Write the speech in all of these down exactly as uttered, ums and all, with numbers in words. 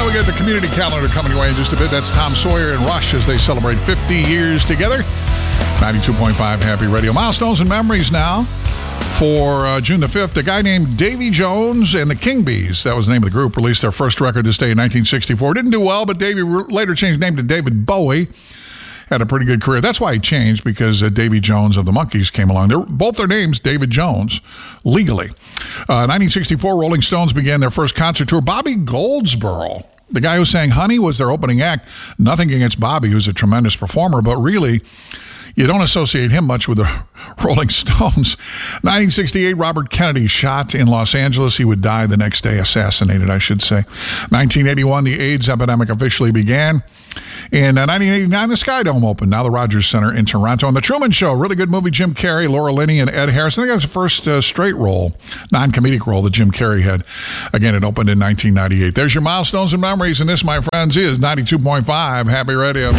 we'll get the community calendar coming your way in just a bit. That's Tom Sawyer and Rush as they celebrate fifty years together. ninety-two point five Happy Radio. Milestones and memories now for uh, June the fifth. A guy named Davy Jones and the King Bees, that was the name of the group, released their first record this day in nineteen sixty-four. Didn't do well, but Davy later changed his name to David Bowie. Had a pretty good career. That's why he changed, because uh, Davy Jones of the Monkees came along. They're, both their names, David Jones, legally. Uh, nineteen sixty-four, Rolling Stones began their first concert tour. Bobby Goldsboro, the guy who sang Honey, was their opening act. Nothing against Bobby, who's a tremendous performer, but really, you don't associate him much with the Rolling Stones. nineteen sixty-eight, Robert Kennedy shot in Los Angeles. He would die the next day, assassinated, I should say. nineteen eighty-one, the AIDS epidemic officially began. In uh, nineteen eighty-nine, the Sky Dome opened, now the Rogers Center in Toronto. And The Truman Show, really good movie. Jim Carrey, Laura Linney, and Ed Harris. I think that's the first uh, straight role, non-comedic role that Jim Carrey had. Again, it opened in nineteen ninety-eight. There's your milestones and memories, and this, my friends, is ninety-two point five Happy Radio.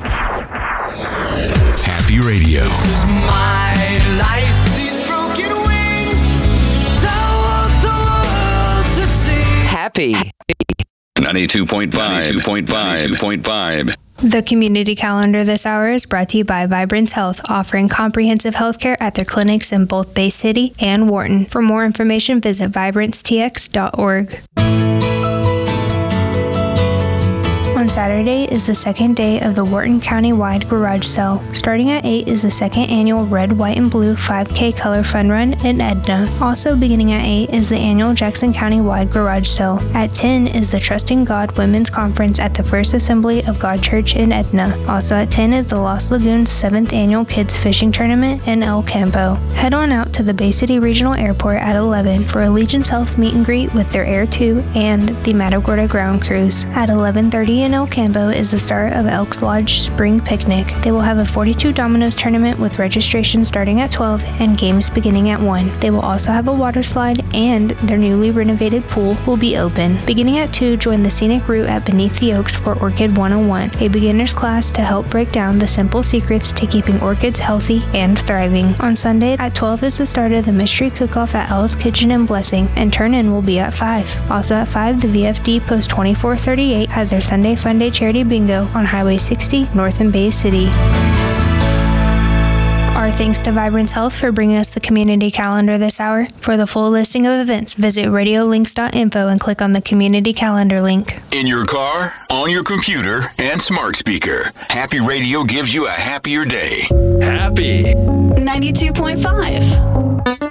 Happy Radio. This is my life. These broken wings. Don't want the world to see. Happy. ninety-two point five. ninety-two point five. ninety-two point five. The community calendar this hour is brought to you by Vibrance Health, offering comprehensive health care at their clinics in both Bay City and Wharton. For more information, visit vibrance t x dot org. On Saturday is the second day of the Wharton County-wide garage sale. Starting at eight is the second annual Red, White, and Blue five K Color Fun Run in Edna. Also beginning at eight is the annual Jackson County-wide garage sale. At ten is the Trusting God Women's Conference at the First Assembly of God Church in Edna. Also at ten is the Los Lagoons seventh Annual Kids Fishing Tournament in El Campo. Head on out to the Bay City Regional Airport at eleven for Allegiance Health meet and greet with their Air two and the Matagorda Ground Crews. At eleven thirty in El Campo is the start of Elks Lodge Spring Picnic. They will have a forty-two Dominoes tournament with registration starting at twelve and games beginning at one. They will also have a water slide, and their newly renovated pool will be open. Beginning at two, join the scenic route at Beneath the Oaks for Orchid one oh one, a beginner's class to help break down the simple secrets to keeping orchids healthy and thriving. On Sunday at twelve is the start of the Mystery Cook-Off at Al's Kitchen and Blessing, and turn-in will be at five. Also at five, the V F D Post twenty-four thirty-eight has their Sunday Fun Day Charity Bingo on Highway sixty, north in Bay City. Our thanks to Vibrance Health for bringing us the community calendar this hour. For the full listing of events, visit radiolinks dot info and click on the community calendar link. In your car, on your computer, and smart speaker, Happy Radio gives you a happier day. Happy. ninety-two point five.